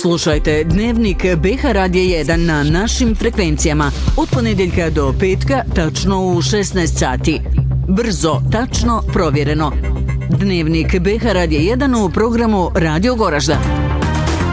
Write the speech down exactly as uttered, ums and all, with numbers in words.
Slušajte Dnevnik B H Radija jedan na našim frekvencijama od ponedjeljka do petka tačno u šesnaest sati. Brzo, tačno, provjereno. Dnevnik B H Radija jedan u programu Radio Goražda.